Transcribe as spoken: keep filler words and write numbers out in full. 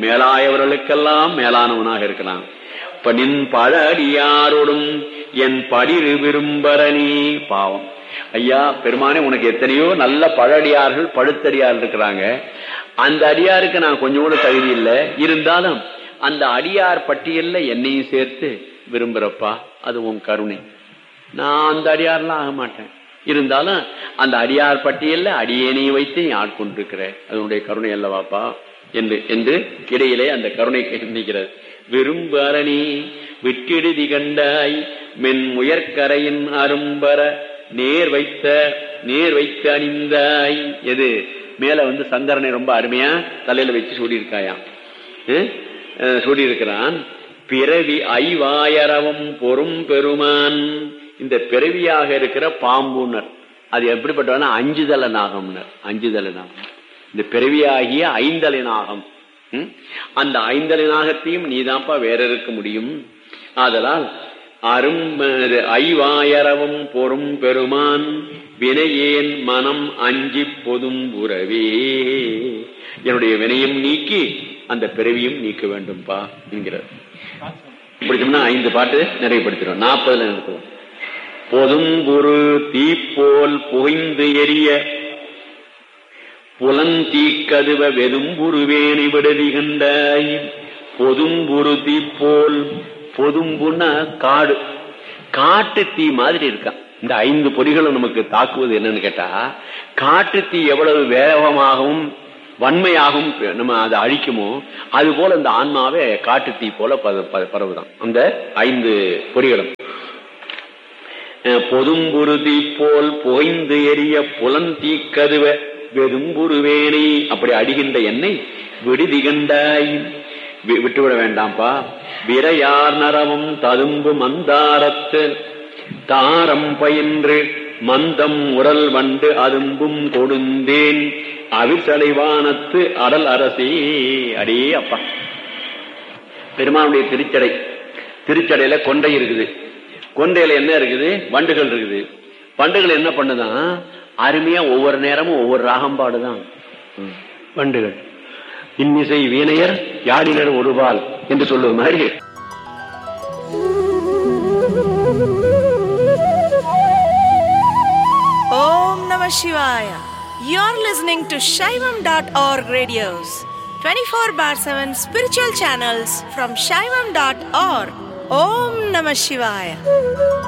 மேலாயவர்களுக்கெல்லாம் மேலானவனாக இருக்கலாம். இப்ப நின் பழ அடியாரோடும் என் படிரு விரும்பரணி. பாவம் ஐயா பெருமானே, உனக்கு எத்தனையோ நல்ல பழடியார்கள் பழுத்தடியார் இருக்கிறாங்க. அந்த அடியாருக்கு நான் கொஞ்சம் கூட தகுதி இல்லை, இருந்தாலும் அந்த அடியார் பட்டியல்ல என்னையும் சேர்த்து விரும்புறப்பா, அது உன் கருணை. நான் அந்த அடியார்லாம் ஆக மாட்டேன், இருந்தாலும் அந்த அடியார் பட்டியல்ல அடியேனையும் வைத்து நீ ஆட்கொண்டிருக்கிற, அதனுடைய கருணை அல்லவாப்பா என்று என்று இடையிலே அந்த கருணை நிற்கிறது. விரும்பு அரணி விட்டிடுதி கண்டாய் மென் முயற்கரையின் அரும்பர நேர் வைத்த நேர் வைத்து அணிந்தாய். எது மேல வந்து சங்கரனை ரொம்ப அருமையா தலையில வச்சு சூடியிருக்காயாம், சூடியிருக்கிறான். பிறவி ஐவாயரவம் பொறும் பெருமான். இந்த பிறவியாக இருக்கிற பாம்புனர் அது எப்படிப்பட்டவனா அஞ்சுதல நாகம்னர். அஞ்சுதல நாகம் இந்த பிறவியாகிய ஐந்தலை நாகம். அந்த ஐந்தலை நாகத்தையும் நீதான்ப்பா வேற இருக்க முடியும். ஆதலால் அரும் ஐவாயரவும் பொறும் பெருமான் வினையேன் மனம் அஞ்சி பொதும் உறவே. என்னுடைய வினையும் நீக்கி அந்த பிறவியும் நீக்க வேண்டும்பா என்கிறார். பிடிச்சோம்னா ஐந்து பாட்டு நிறைவுபடுத்திடும், நாற்பதுல நிறுத்துவோம். பொதும் குரு தீப்போல் புகைந்து எரிய புலந்தீக்கதுவ வெதும்புருவேணி விடுதி கண்டாய். பொதும்புரு தீப்போல், பொதும்புன்னா காடு, காட்டு தீ மாதிரி இருக்கான். இந்த ஐந்து பொறிகளும் நமக்கு தாக்குவது என்னன்னு கேட்டா, காட்டு தீ எவ்வளவு வேகமாகவும் வன்மையாகவும் நம்ம அதை அழிக்குமோ அது போல இந்த ஆன்மாவே காட்டு தீ போல பரவுதான் அந்த ஐந்து பொறிகளும். பொதும்புருதி போல் புகைந்து எரிய புலந்தீக்கதுவ வெதும்புருவேணி, அப்படி அடிகின்ற எண்ணெய் விடுதி கண்டாய், விட்டுவிட வேண்டாம்பா. விரையார் நரமும் ததும்பு மந்தாரத்து தாரம் பயின்று மந்தம் உரல் வண்டு அதும்பும் கொடுந்தேன் அவிசலைவானத்து அடல் அரசே. அடே அப்பா, பெருமானுடைய திருச்சடை, திருச்சடையில கொண்டை இருக்குது, கொண்டையில என்ன இருக்குது, வண்டுகள் இருக்குது. வண்டுகள் என்ன பண்ணுதான், அருமையா ஒவ்வொரு நேரமும் ஒவ்வொரு ராகம்பாடுதான் வண்டுகள். இன்னிசை வீணையர் யாழினர் ஒருவாள் என்று சொல்லுவது மாதிரி. Om Namah Shivaya. You're listening to Shaivam dot org radios, twenty-four bar seven spiritual channels from Shaivam dot org. Om Namah Shivaya.